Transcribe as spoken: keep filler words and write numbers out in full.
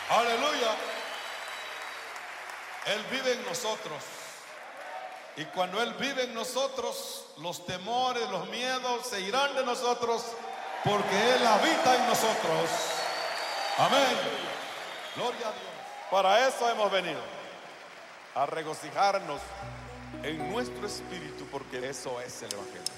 Aleluya. Él vive en nosotros. Y cuando Él vive en nosotros, los temores, los miedos se irán de nosotros, porque Él habita en nosotros. Amén. Gloria a Dios. Para eso hemos venido, a regocijarnos en nuestro espíritu, porque eso es el Evangelio.